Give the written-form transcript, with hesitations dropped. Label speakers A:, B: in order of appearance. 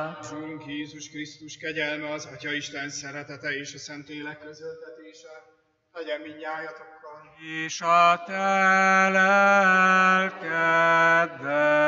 A: Úrunk Jézus Krisztus kegyelme, az Atyaisten szeretete és a Szentlélek közöltetése legyen mindnyájatokkal.
B: És a te lelkeddel.